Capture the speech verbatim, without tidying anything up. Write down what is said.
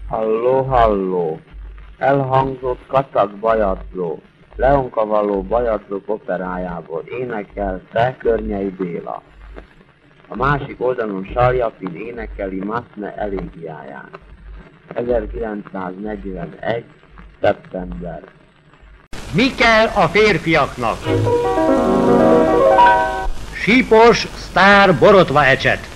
Halló, halló! Elhangzott Kacag Bajadzó, Leonkavaló Bajadzók operájából énekelte Környei Béla. A másik oldalon Saljapin énekeli Maszne elégiáját. ezerkilencszáznegyvenegy. szeptember. Mi kell a férfiaknak? Sípos, sztár, borotva ecset.